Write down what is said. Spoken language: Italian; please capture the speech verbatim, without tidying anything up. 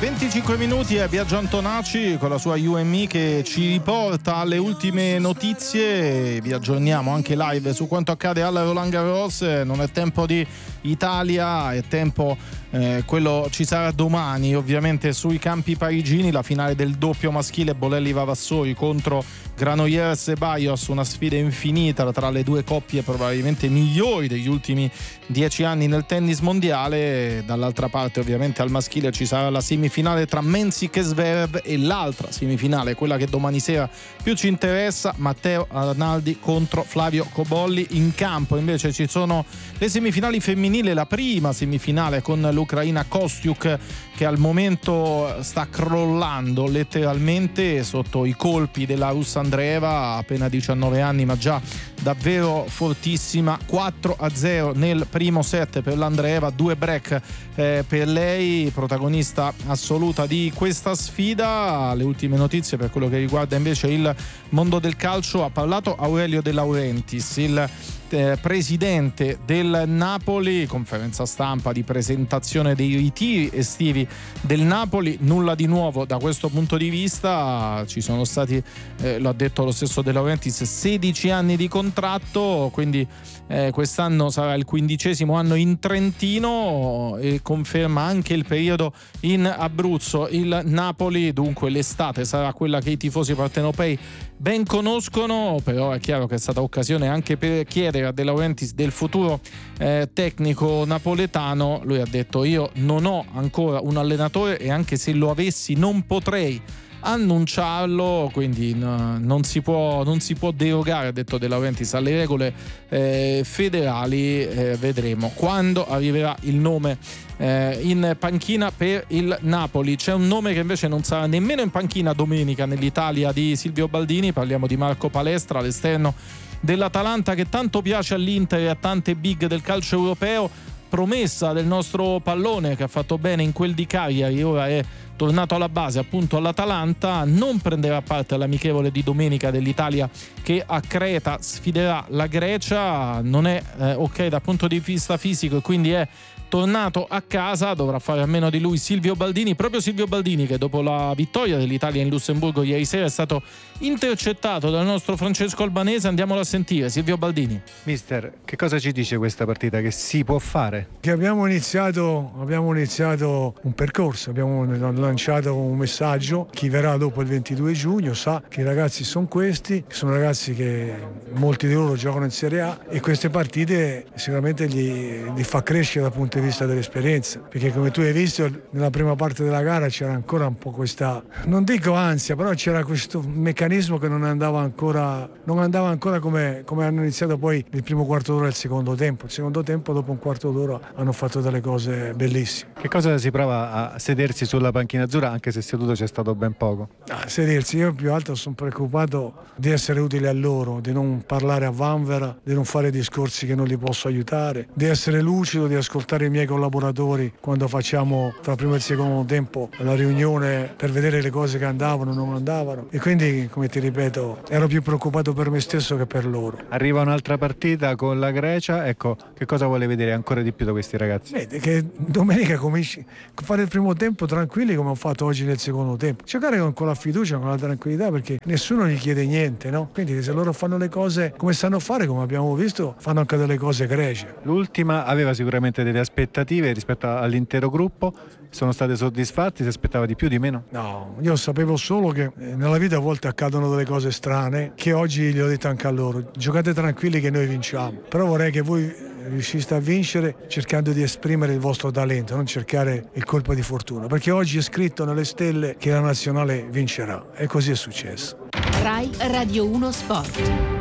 venticinque minuti è Biagio Antonacci con la sua U M I che ci riporta alle ultime notizie. Vi aggiorniamo anche live su quanto accade alla Roland Garros. Non è tempo di Italia, è tempo eh, quello ci sarà domani ovviamente sui campi parigini, la finale del doppio maschile Bolelli Vavassori contro Granollers e Barrios, una sfida infinita tra le due coppie probabilmente migliori degli ultimi dieci anni nel tennis mondiale. Dall'altra parte ovviamente al maschile ci sarà la semifinale tra Mensik e Zverev e l'altra semifinale, quella che domani sera più ci interessa, Matteo Arnaldi contro Flavio Cobolli. In campo invece ci sono le semifinali femminili, la prima semifinale con l'Ucraina Kostiuk che al momento sta crollando letteralmente sotto i colpi della russa Andreeva, appena diciannove anni ma già davvero fortissima. Quattro a zero nel primo set per l'Andreeva, due break eh, per lei, protagonista assoluta di questa sfida. Le ultime notizie per quello che riguarda invece il mondo del calcio: ha parlato Aurelio De Laurentiis, il eh, presidente del Napoli, conferenza stampa di presentazione dei ritiri estivi del Napoli. Nulla di nuovo da questo punto di vista, ci sono stati, eh, lo ha detto lo stesso De Laurentiis, sedici anni di contratto, quindi eh, quest'anno sarà il quindicesimo anno in Trentino e conferma anche il periodo in Abruzzo. Il Napoli dunque l'estate sarà quella che i tifosi partenopei ben conoscono, però è chiaro che è stata occasione anche per chiedere a De Laurentiis del futuro eh, tecnico napoletano. Lui ha detto: io non ho ancora un allenatore e anche se lo avessi non potrei annunciarlo, quindi no, non si può non si può derogare, ha detto De Laurentiis, alle regole eh, federali. Eh, vedremo quando arriverà il nome eh, in panchina per il Napoli. C'è un nome che invece non sarà nemmeno in panchina domenica nell'Italia di Silvio Baldini, parliamo di Marco Palestra, l'esterno dell'Atalanta che tanto piace all'Inter e a tante big del calcio europeo, promessa del nostro pallone che ha fatto bene in quel di Cagliari, ora è tornato alla base appunto all'Atalanta. Non prenderà parte all'amichevole di domenica dell'Italia che a Creta sfiderà la Grecia, non è eh, ok dal punto di vista fisico e quindi è tornato a casa. Dovrà fare a meno di lui Silvio Baldini, proprio Silvio Baldini che dopo la vittoria dell'Italia in Lussemburgo ieri sera è stato intercettato dal nostro Francesco Albanese. Andiamolo a sentire, Silvio Baldini. Mister, che cosa ci dice questa partita? Che si può fare? Che abbiamo iniziato, abbiamo iniziato un percorso, abbiamo lanciato un messaggio: chi verrà dopo il ventidue giugno sa che i ragazzi sono questi, sono ragazzi che molti di loro giocano in Serie A e queste partite sicuramente gli, li fa crescere dal punto di vista dell'esperienza, perché come tu hai visto nella prima parte della gara c'era ancora un po' questa, non dico ansia, però c'era questo meccanismo che non andava ancora non andava ancora come, come hanno iniziato poi il primo quarto d'ora e il secondo tempo. Il secondo tempo dopo un quarto d'ora hanno fatto delle cose bellissime. Che cosa si prova a sedersi sulla panchina azzurra, anche se seduto c'è stato ben poco? A sedersi, io più altro sono preoccupato di essere utile a loro, di non parlare a vanvera, di non fare discorsi che non li posso aiutare, di essere lucido, di ascoltare i miei collaboratori quando facciamo tra il primo e il secondo tempo la riunione per vedere le cose che andavano o non andavano, e quindi, come ti ripeto, ero più preoccupato per me stesso che per loro. Arriva un'altra partita con la Grecia, ecco, che cosa vuole vedere ancora di più da questi ragazzi? Vede che domenica cominci a fare il primo tempo tranquilli come ho fatto oggi nel secondo tempo, giocare con, con la fiducia, con la tranquillità, perché nessuno gli chiede niente, no? Quindi se loro fanno le cose come sanno fare, come abbiamo visto, fanno anche delle cose egregie. L'ultima aveva sicuramente delle aspettative rispetto all'intero gruppo, sono state soddisfatti? Si aspettava di più, di meno? No, io sapevo solo che nella vita a volte accadono delle cose strane, che oggi gli ho detto anche a loro: giocate tranquilli che noi vinciamo, però vorrei che voi riusciste a vincere cercando di esprimere il vostro talento, non cercare il colpo di fortuna, perché oggi è scritto nelle stelle che la nazionale vincerà e così è successo. Rai Radio uno Sport.